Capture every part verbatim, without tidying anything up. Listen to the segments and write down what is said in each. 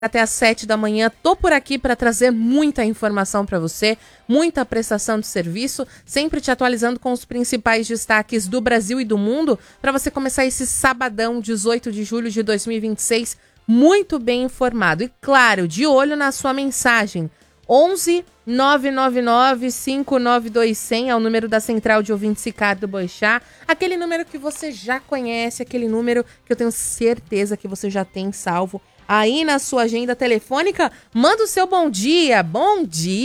Até às sete da manhã, tô por aqui para trazer muita informação para você, muita prestação de serviço, sempre te atualizando com os principais destaques do Brasil e do mundo, para você começar esse sabadão, dezoito de julho de dois mil e vinte e seis, muito bem informado. E claro, de olho na sua mensagem. onze nove nove nove cinco nove dois zero zero é o número da Central de Ouvintes Ricardo Boechat, aquele número que você já conhece, aquele número que eu tenho certeza que você já tem salvo aí na sua agenda telefônica. Manda o seu bom dia, bom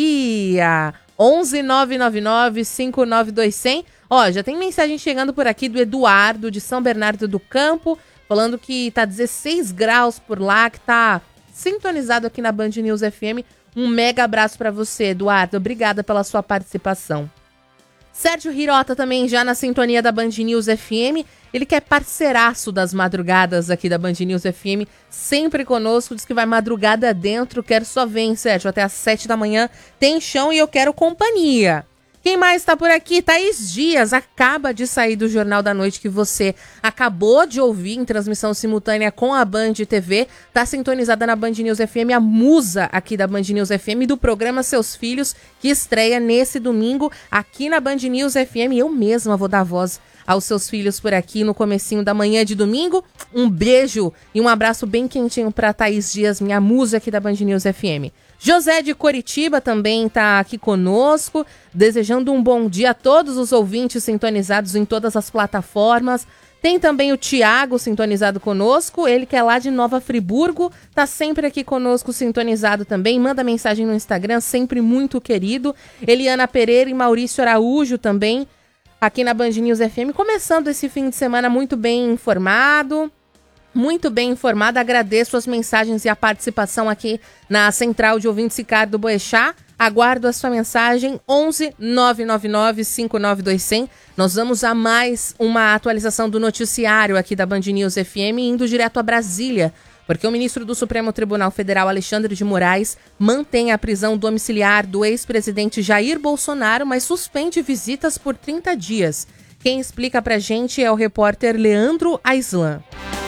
dia, onze nove nove nove cinco nove dois zero zero. Ó, já tem mensagem chegando por aqui do Eduardo, de São Bernardo do Campo, falando que tá dezesseis graus por lá, que tá sintonizado aqui na Band News F M. Um mega abraço para você, Eduardo. Obrigada pela sua participação. Sérgio Hirota também já na sintonia da Band News F M. Ele que é parceiraço das madrugadas aqui da Band News F M, sempre conosco, diz que vai madrugada dentro. Quero só ver, hein, Sérgio? Até às sete da manhã tem chão e eu quero companhia. Quem mais está por aqui? Thaís Dias, acaba de sair do Jornal da Noite que você acabou de ouvir em transmissão simultânea com a Band T V. Está sintonizada na Band News F M, a musa aqui da Band News F M do programa Seus Filhos, que estreia nesse domingo aqui na Band News F M. Eu mesma vou dar voz aos seus filhos por aqui no comecinho da manhã de domingo. Um beijo e um abraço bem quentinho para Thaís Dias, minha musa aqui da Band News F M. José de Coritiba também está aqui conosco, desejando um bom dia a todos os ouvintes sintonizados em todas as plataformas. Tem também o Tiago sintonizado conosco, ele que é lá de Nova Friburgo, está sempre aqui conosco sintonizado também, manda mensagem no Instagram, sempre muito querido. Eliana Pereira e Maurício Araújo também aqui na Band News F M, começando esse fim de semana muito bem informado. Muito bem informada, agradeço as mensagens e a participação aqui na Central de Ouvintes Ricardo Boechat. Aguardo a sua mensagem, onze nove nove nove cinco nove dois zero zero. Nós vamos a mais uma atualização do noticiário aqui da Band News F M, indo direto a Brasília, porque o ministro do Supremo Tribunal Federal, Alexandre de Moraes, mantém a prisão domiciliar do ex-presidente Jair Bolsonaro, mas suspende visitas por trinta dias. Quem explica pra gente é o repórter Leandro Aislan.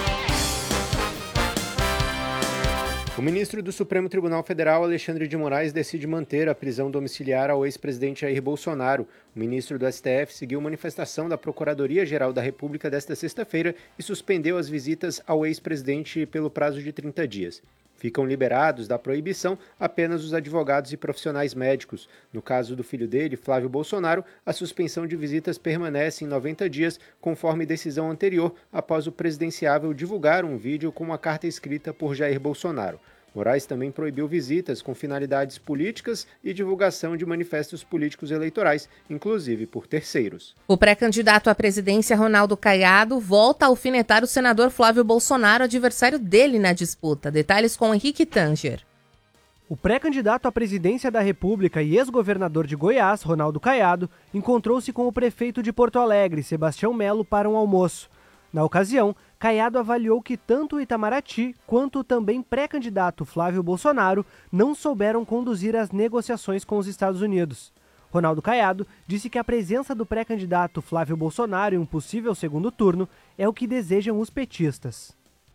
O ministro do Supremo Tribunal Federal, Alexandre de Moraes, decide manter a prisão domiciliar ao ex-presidente Jair Bolsonaro. O ministro do S T F seguiu manifestação da Procuradoria-Geral da República desta sexta-feira e suspendeu as visitas ao ex-presidente pelo prazo de trinta dias. Ficam liberados da proibição apenas os advogados e profissionais médicos. No caso do filho dele, Flávio Bolsonaro, a suspensão de visitas permanece em noventa dias, conforme decisão anterior, após o presidenciável divulgar um vídeo com uma carta escrita por Jair Bolsonaro. Moraes também proibiu visitas com finalidades políticas e divulgação de manifestos políticos eleitorais, inclusive por terceiros. O pré-candidato à presidência, Ronaldo Caiado, volta a alfinetar o senador Flávio Bolsonaro, adversário dele na disputa. Detalhes com Henrique Tanger. O pré-candidato à presidência da República e ex-governador de Goiás, Ronaldo Caiado, encontrou-se com o prefeito de Porto Alegre, Sebastião Melo, para um almoço. Na ocasião, Caiado avaliou que tanto o Itamaraty quanto o também pré-candidato Flávio Bolsonaro não souberam conduzir as negociações com os Estados Unidos. Ronaldo Caiado disse que a presença do pré-candidato Flávio Bolsonaro em um possível segundo turno é o que desejam os petistas.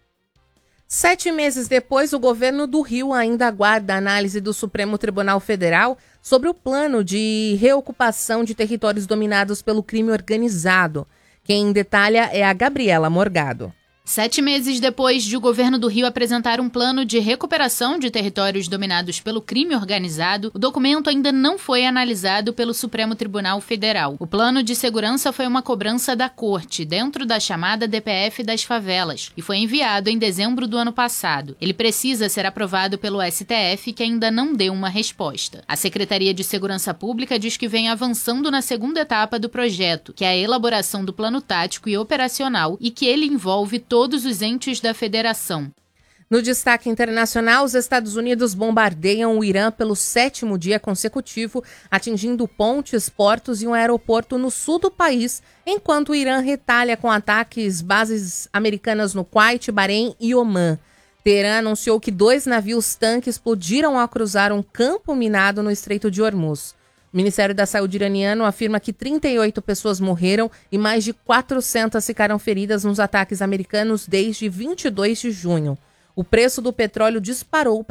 Sete meses depois, o governo do Rio ainda aguarda a análise do Supremo Tribunal Federal sobre o plano de reocupação de territórios dominados pelo crime organizado. Quem detalha é a Gabriela Morgado. Sete meses depois de o governo do Rio apresentar um plano de recuperação de territórios dominados pelo crime organizado, o documento ainda não foi analisado pelo Supremo Tribunal Federal. O plano de segurança foi uma cobrança da Corte, dentro da chamada D P F das favelas, e foi enviado em dezembro do ano passado. Ele precisa ser aprovado pelo S T F, que ainda não deu uma resposta. A Secretaria de Segurança Pública diz que vem avançando na segunda etapa do projeto, que é a elaboração do plano tático e operacional, e que ele envolve todos os entes da federação. No destaque internacional, os Estados Unidos bombardeiam o Irã pelo sétimo dia consecutivo, atingindo pontes, portos e um aeroporto no sul do país, enquanto o Irã retalha com ataques bases americanas no Kuwait, Bahrein e Omã. Teherã anunciou que dois navios-tanque explodiram ao cruzar um campo minado no Estreito de Hormuz. O Ministério da Saúde iraniano afirma que trinta e oito pessoas morreram e mais de quatrocentas ficaram feridas nos ataques americanos desde vinte e dois de junho. o preço do petróleo disparou